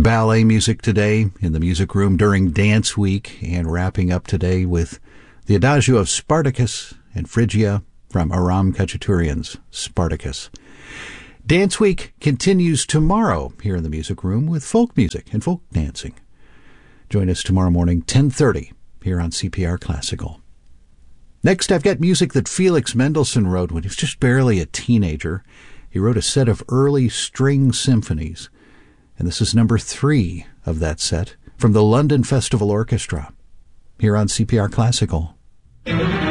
ballet music today in the music room during Dance Week, and wrapping up today with the Adagio of Spartacus and Phrygia from Aram Khachaturian's Spartacus. Dance Week continues tomorrow here in the music room with folk music and folk dancing. Join us tomorrow morning, 10:30, here on CPR Classical. Next, I've got music that Felix Mendelssohn wrote when he was just barely a teenager. He wrote a set of early string symphonies, and this is number 3 of that set from the London Festival Orchestra, here on CPR Classical.